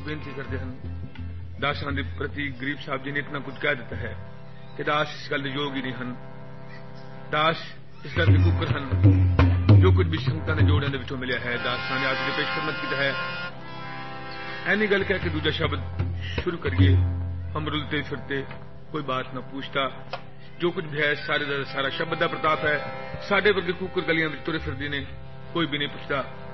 ਬੇਨਤੀ ਕਰਦੇ ਹਨ। ਦਾਸਾਂ ਦੇ ਪ੍ਰਤੀ ਗਰੀਬ ਸਾਹਿਬ ਜੀ ਨੇ ਇਤਨਾ ਕੁਝ ਕਹਿ ਦਿੱਤਾ ਹੈ ਕਿ ਦਾਸ ਇਸ ਗੱਲ ਦੇ ਯੋਗ ਹੀ ਨਹੀਂ ਹਨ। ਦਾਸ ਇਸ ਗੱਲ ਦੇ ਕੁੱਕਰ ਹਨ। ਜੋ ਕੁਝ ਵੀ ਸੰਗਤਾਂ ਦੇ ਜੋੜਿਆਂ ਦੇ ਵਿੱਚੋਂ ਮਿਲਿਆ ਹੈ ਦਾਸਾਂ ਨੇ ਅੱਜ ਦੇ ਪੇਸ਼ ਖਿਦਮਤ ਕੀਤਾ ਹੈ। ਐਨੀ ਗੱਲ ਕਹਿ ਕੇ ਦੂਜਾ ਸ਼ਬਦ ਸ਼ੁਰੂ ਕਰੀਏ। ਹਮ ਰੁਲਤੇ ਫਿਰਤੇ ਕੋਈ ਬਾਤ ਨਾ ਪੁੱਛਦਾ। ਜੋ ਕੁਝ ਵੀ ਹੈ ਸਾਰੇ ਦਾ ਸਾਰਾ ਸ਼ਬਦ ਦਾ ਪ੍ਰਤਾਪ ਹੈ। ਸਾਡੇ ਵਰਗੇ ਕੁੱਕਰ ਗਲੀਆਂ ਵਿੱਚ ਤੁਰੇ ਫਿਰਦੇ ਨੇ, ਕੋਈ ਵੀ ਨਹੀਂ ਪੁੱਛਦਾ।